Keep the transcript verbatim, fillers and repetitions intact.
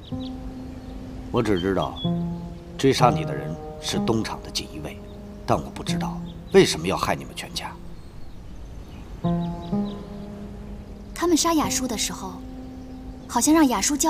我只知道，追杀你的人是东厂的锦衣卫，但我不知道为什么要害你们全家。 他们杀雅舒的时候，好像让雅舒交。